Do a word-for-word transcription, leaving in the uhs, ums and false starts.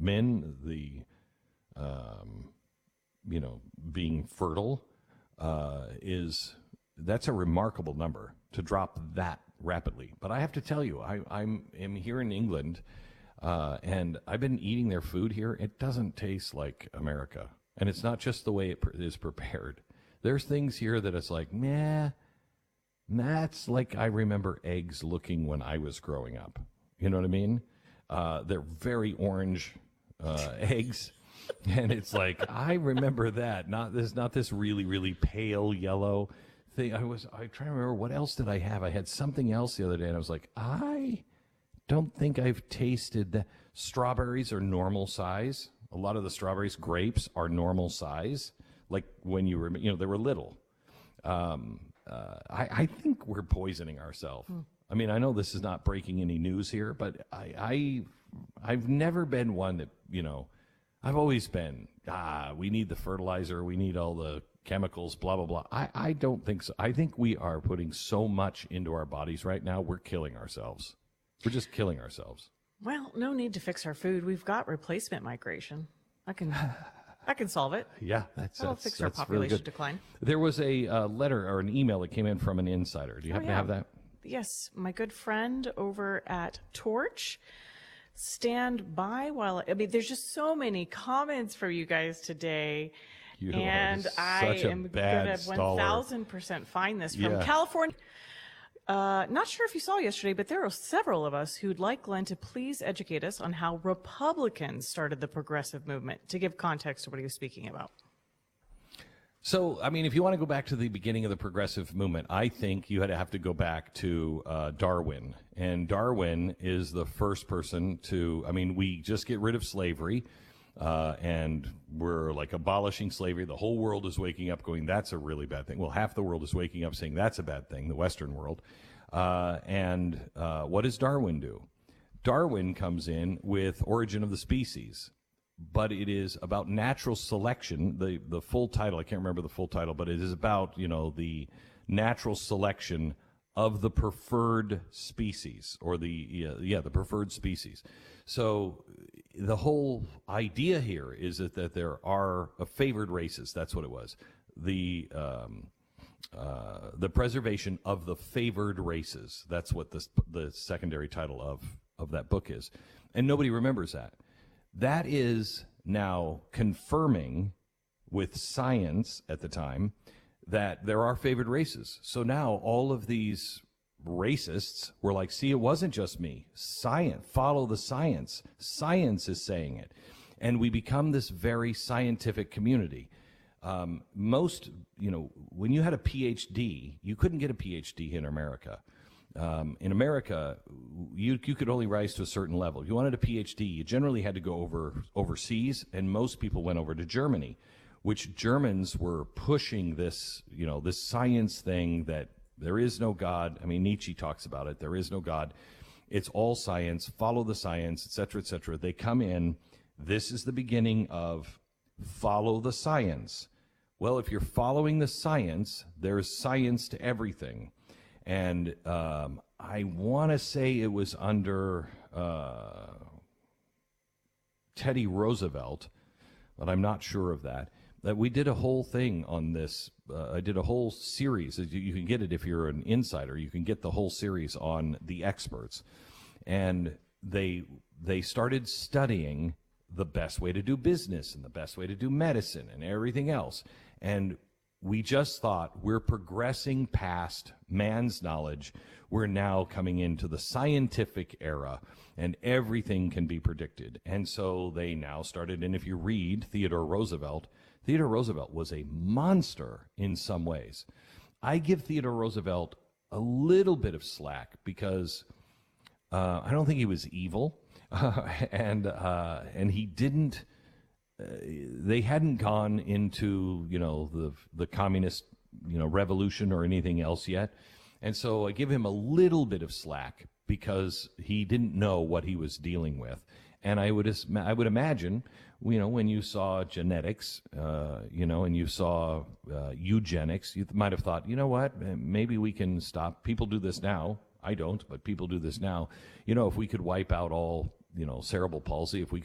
men, the, um, you know, being fertile uh, is, that's a remarkable number to drop that rapidly. But I have to tell you, I, I'm am here in England, uh, and I've been eating their food here. It doesn't taste like America. And it's not just the way it pre- is prepared. There's things here that it's like, meh, that's like I remember eggs looking when I was growing up. You know what I mean? Uh, they're very orange uh, eggs. And it's like, I remember that. Not this, not this really, really pale yellow thing. I was, I try to remember what else did I have? I had something else the other day, and I was like, I don't think I've tasted that. Strawberries are normal size. A lot of the strawberries, grapes are normal size. Like when you were, you know, they were little. Um, uh, I, I think we're poisoning ourselves. Hmm. I mean, I know this is not breaking any news here, but I, I, I've never been one that, you know, I've always been, ah, we need the fertilizer, we need all the chemicals, blah, blah, blah. I, I don't think so. I think we are putting so much into our bodies right now, we're killing ourselves. We're just killing ourselves. Well, no need to fix our food. We've got replacement migration. I can I can solve it. Yeah, that's That'll that's, fix that's our really population good. decline. There was a uh, letter or an email that came in from an insider. Do you Oh, happen yeah. to have that? Yes, my good friend over at Torch. Stand by while I mean, there's just so many comments from you guys today. You and are I such a am bad gonna staller. one thousand percent find this from Yeah. California. Uh, not sure if you saw yesterday, but there are several of us who'd like Glenn to please educate us on how Republicans started the progressive movement, to give context to what he was speaking about. So, I mean, if you want to go back to the beginning of the progressive movement, I think you had to have to go back to uh, Darwin. And Darwin is the first person to, I mean, we just get rid of slavery. Uh, and we're like abolishing slavery. The whole world is waking up going, that's a really bad thing. Well, half the world is waking up saying that's a bad thing, the Western world. Uh, and uh, what does Darwin do? Darwin comes in with Origin of the Species, but it is about natural selection. The, the full title, I can't remember the full title, but it is about, you know, the natural selection of the preferred species, or the, yeah, yeah the preferred species. So the whole idea here is that, that there are uh, favored races. That's what it was. The um, uh, the preservation of the favored races. That's what the the secondary title of of that book is. And nobody remembers that. That is now confirming with science at the time that there are favored races. So now all of these racists were like, see, it wasn't just me. Science, follow the science. Science is saying it. And we become this very scientific community. Um, most, you know, when you had a P H D, you couldn't get a P H D in America. Um, in America, you you could only rise to a certain level. If you wanted a P H D, you generally had to go over overseas, and most people went over to Germany, which Germans were pushing this, you know, this science thing that there is no God. I mean, Nietzsche talks about it. There is no God. It's all science. Follow the science, et cetera, et cetera. They come in. This is the beginning of follow the science. Well, if you're following the science, there's science to everything. And um, I want to say it was under uh, Teddy Roosevelt, but I'm not sure of that. That we did a whole thing on this. Uh, I did a whole series. You, you can get it if you're an insider. You can get the whole series on the experts, and they they started studying the best way to do business and the best way to do medicine and everything else. And we just thought we're progressing past man's knowledge. We're now coming into the scientific era, and everything can be predicted. And so they now started. And if you read Theodore Roosevelt, Theodore Roosevelt was a monster in some ways. I give Theodore Roosevelt a little bit of slack because uh, I don't think he was evil, uh, and uh, and he didn't. Uh, they hadn't gone into you know the the communist you know revolution or anything else yet, and so I give him a little bit of slack because he didn't know what he was dealing with. And I would I would imagine, you know, when you saw genetics, uh, you know, and you saw uh, eugenics, you might have thought, you know what, maybe we can stop. People do this now. I don't, but people do this now. You know, if we could wipe out all, you know, cerebral palsy, if we